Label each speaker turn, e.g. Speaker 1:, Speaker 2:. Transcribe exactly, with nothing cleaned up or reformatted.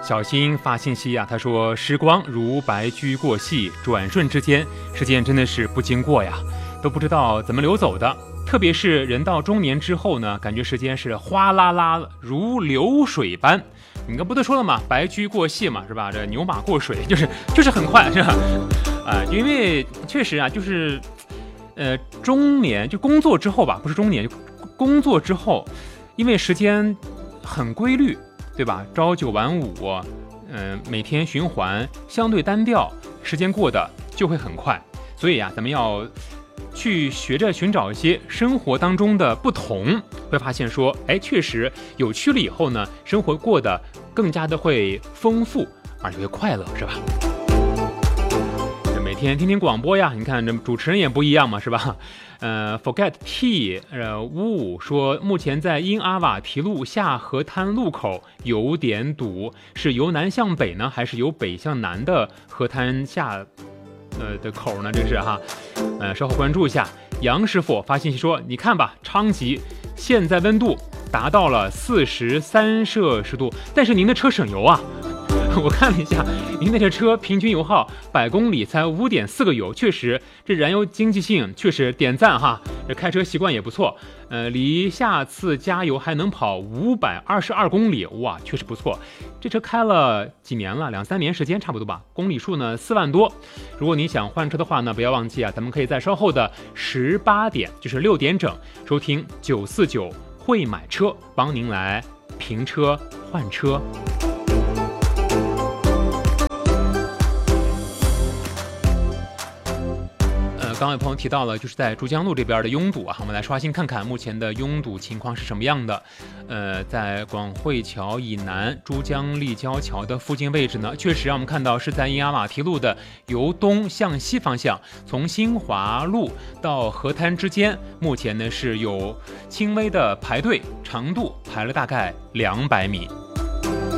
Speaker 1: 小新发信息啊，他说时光如白驹过隙，转瞬之间，时间真的是不经过呀，都不知道怎么流走的。特别是人到中年之后呢，感觉时间是哗啦啦如流水般。你刚不都说了嘛，白驹过隙嘛，是吧？这牛马过水，就是就是很快，是吧？啊、呃，因为确实啊，就是呃中年就工作之后吧，不是中年，工作之后，因为时间很规律。对吧？朝九晚五，嗯、呃，每天循环，相对单调，时间过得就会很快。所以啊，咱们要去学着寻找一些生活当中的不同，会发现说，哎，确实有趣了以后呢，生活过得更加的会丰富，而且会快乐，是吧？每天听听广播呀，你看这主持人也不一样嘛，是吧？呃 ，Forget T， 呃，五五说，目前在因阿瓦提路下河滩路口有点堵，是由南向北呢，还是由北向南的河滩下，呃的口呢？这是哈，呃，稍后关注一下。杨师傅发信息说，你看吧，昌吉现在温度达到了四十三摄氏度，但是您的车省油啊。我看了一下，您那这车平均油耗百公里才 五点四 个油，确实这燃油经济性确实点赞哈，这开车习惯也不错，呃，离下次加油还能跑五百二十二公里，哇，确实不错。这车开了几年了，两三年时间差不多吧，公里数呢四万多。如果你想换车的话呢，不要忘记啊，咱们可以在稍后的十八点，就是六点整收听九四九会买车，帮您来评车换车。刚刚有朋友提到了，就是在珠江路这边的拥堵啊，我们来刷新看看目前的拥堵情况是什么样的。呃，在广汇桥以南珠江立交桥的附近位置呢，确实让我们看到是在因阿瓦提路的由东向西方向，从新华路到河滩之间，目前呢是有轻微的排队，长度排了大概两百米。